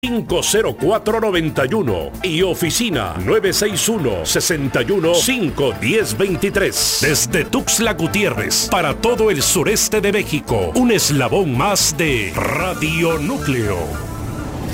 50491 y oficina 961-61-51023. Desde Tuxtla Gutiérrez para todo el sureste de México, un eslabón más de Radio Núcleo.